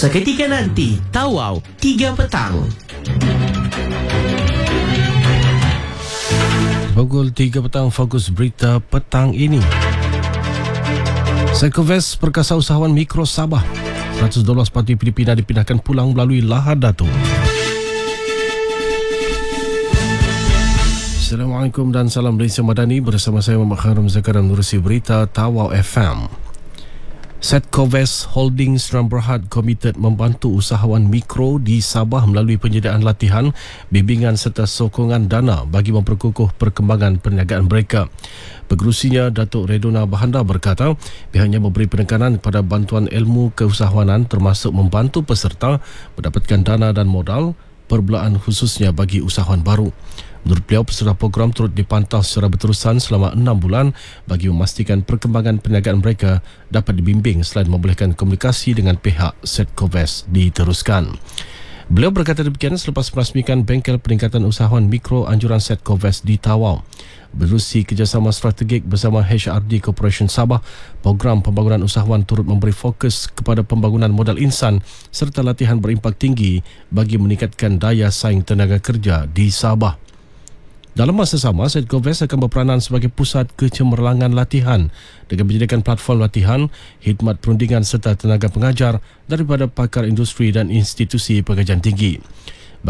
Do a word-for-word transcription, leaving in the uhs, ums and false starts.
Seketika nanti, Tawau tiga petang. Pukul tiga petang, fokus berita petang ini. Setcovest Perkasa Usahawan Mikro Sabah, seratus dolar sepatu Filipina dipindahkan pulang melalui Lahad Datu. Assalamualaikum dan salam Malaysia Madani, bersama saya Muhammad Kharum Zakaran menerusi berita Tawau F M. Setcovest Holdings Sdn Bhd komited membantu usahawan mikro di Sabah melalui penyediaan latihan, bimbingan serta sokongan dana bagi memperkukuh perkembangan perniagaan mereka. Pengerusinya Datuk Redona Bahanda berkata pihaknya memberi penekanan kepada bantuan ilmu keusahawanan termasuk membantu peserta mendapatkan dana dan modal perbelaan khususnya bagi usahawan baru. Menurut beliau, peserta program turut dipantau secara berterusan selama enam bulan bagi memastikan perkembangan perniagaan mereka dapat dibimbing selain membolehkan komunikasi dengan pihak Setcovest diteruskan. Beliau berkata demikian selepas merasmikan bengkel peningkatan usahawan mikro anjuran Setcovest di Tawau. Menerusi kerjasama strategik bersama H R D Corporation Sabah, program pembangunan usahawan turut memberi fokus kepada pembangunan modal insan serta latihan berimpak tinggi bagi meningkatkan daya saing tenaga kerja di Sabah. Dalam masa sama, Setcovest akan berperanan sebagai pusat kecemerlangan latihan dengan menyediakan platform latihan, khidmat perundingan serta tenaga pengajar daripada pakar industri dan institusi pengajian tinggi.